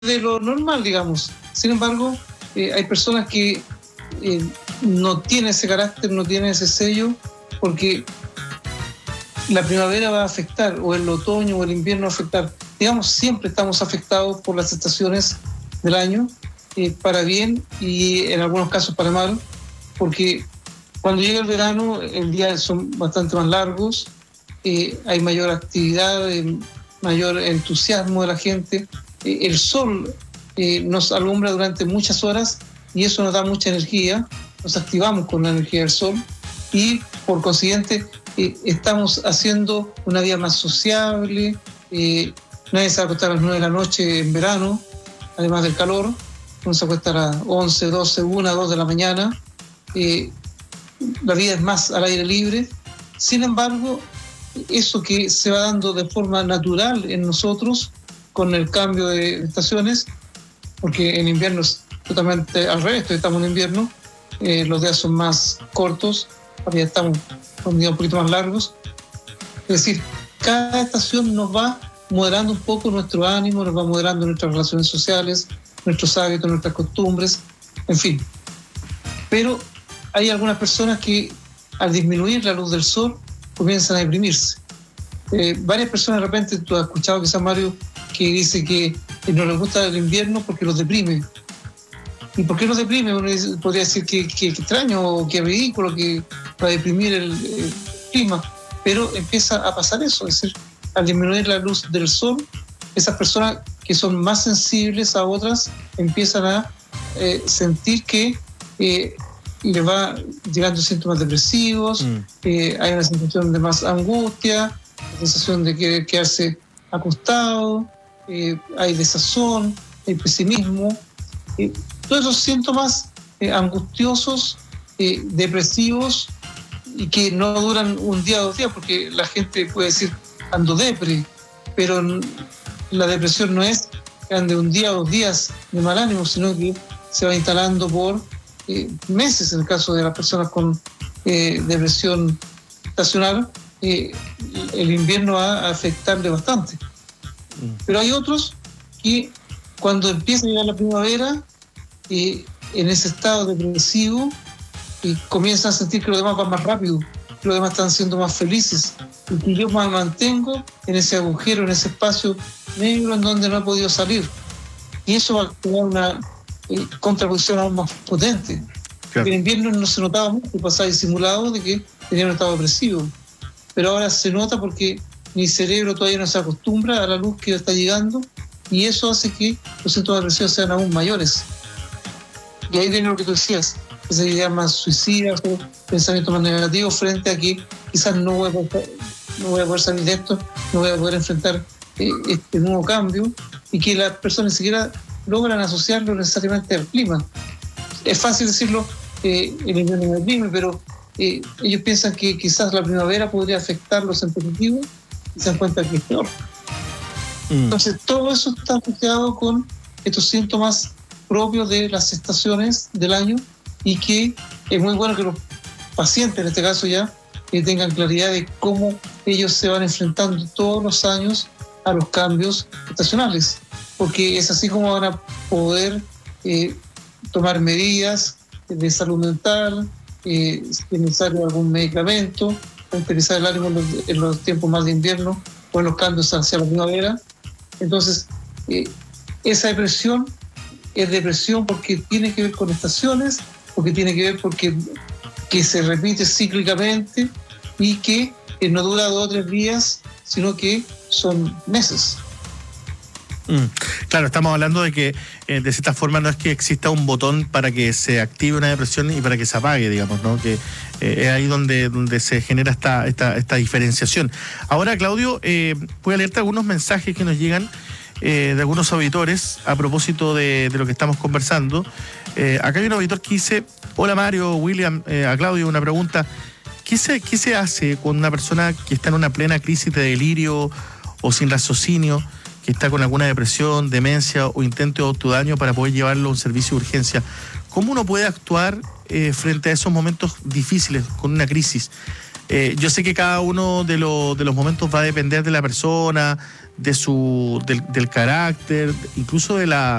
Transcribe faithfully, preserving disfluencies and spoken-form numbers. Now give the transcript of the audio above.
de lo normal, digamos. Sin embargo, eh, hay personas que eh, no tienen ese carácter, no tienen ese sello, porque la primavera va a afectar, o el otoño o el invierno va a afectar. Digamos, siempre estamos afectados por las estaciones del año, eh, para bien y en algunos casos para mal, porque cuando llega el verano, el día son bastante más largos, eh, hay mayor actividad, eh, mayor entusiasmo de la gente, eh, el sol eh, nos alumbra durante muchas horas y eso nos da mucha energía, nos activamos con la energía del sol y por consiguiente eh, estamos haciendo una vida más sociable, eh, nadie se va a acostar a las nueve de la noche en verano, además del calor, uno se acuesta a las once, doce, una, dos de la mañana, eh, la vida es más al aire libre. Sin embargo, eso que se va dando de forma natural en nosotros con el cambio de estaciones, porque en invierno es totalmente al revés, estamos en invierno, eh, los días son más cortos, todavía estamos con días un poquito más largos. Es decir, cada estación nos va moderando un poco nuestro ánimo, nos va moderando nuestras relaciones sociales, nuestros hábitos, nuestras costumbres, en fin. Pero hay algunas personas que al disminuir la luz del sol comienzan a deprimirse. Eh, varias personas de repente, tú has escuchado quizás Mario, que dice que no les gusta el invierno porque los deprime. ¿Y por qué los deprime? Uno podría decir que, que, que extraño o que ridículo, que para deprimir el, el clima. Pero empieza a pasar eso, es decir, al disminuir la luz del sol, esas personas que son más sensibles a otras empiezan a eh, sentir que eh, les va llegando síntomas depresivos, mm. eh, hay una sensación de más angustia, la sensación de que quedarse acostado, eh, hay desazón, hay pesimismo, eh, todos esos síntomas eh, angustiosos, eh, depresivos y que no duran un día o dos días, porque la gente puede decir ando depre, pero la depresión no es que ande un día o dos días de mal ánimo, sino que se va instalando por eh, meses. En el caso de las personas con eh, depresión estacional, eh, el invierno va a afectarle bastante. Pero hay otros que cuando empieza a llegar la primavera, eh, en ese estado depresivo, eh, comienzan a sentir que los demás van más rápido, que los demás están siendo más felices, y que yo me mantengo en ese agujero, en ese espacio negro en donde no he podido salir. Y eso va a crear una eh, contraposición aún más potente. Claro. En invierno no se notaba mucho, pasaba disimulado de que tenía un estado depresivo. Pero ahora se nota porque mi cerebro todavía no se acostumbra a la luz que está llegando y eso hace que los síntomas depresivos sean aún mayores. Y ahí viene lo que tú decías, esas ideas más suicidas o pensamientos más negativos frente a que quizás no voy a poder, no voy a poder salir de esto, no voy a poder enfrentar eh, este nuevo cambio y que las personas ni siquiera logran asociarlo necesariamente al clima. Es fácil decirlo, eh, el invierno me deprime, pero eh, ellos piensan que quizás la primavera podría afectarlos en positivo y se dan cuenta que es peor. Mm. Entonces todo eso está asociado con estos síntomas propios de las estaciones del año y que es muy bueno que los pacientes, en este caso ya, que tengan claridad de cómo ellos se van enfrentando todos los años a los cambios estacionales, porque es así como van a poder eh, tomar medidas de salud mental, eh, si es necesario algún medicamento, utilizar el ánimo en los, en los tiempos más de invierno o en los cambios hacia la primavera. Entonces, eh, esa depresión es depresión porque tiene que ver con estaciones, porque tiene que ver porque que se repite cíclicamente y que eh, no dura dos o tres días, sino que son meses. Mm, claro, estamos hablando de que eh, de cierta forma no es que exista un botón para que se active una depresión y para que se apague, digamos, ¿no? Que eh, es ahí donde, donde se genera esta, esta, esta diferenciación. Ahora, Claudio, eh, voy a leerte algunos mensajes que nos llegan eh, de algunos auditores a propósito de, de lo que estamos conversando. Eh, acá hay un auditor que dice: hola Mario, William, eh, a Claudio una pregunta. ¿Qué se, ¿Qué se hace con una persona que está en una plena crisis de delirio o sin raciocinio, que está con alguna depresión, demencia o intento de autodaño, para poder llevarlo a un servicio de urgencia? ¿Cómo uno puede actuar eh, frente a esos momentos difíciles, con una crisis? Eh, yo sé que cada uno de, lo, de los momentos va a depender de la persona, de su del, del carácter, incluso de la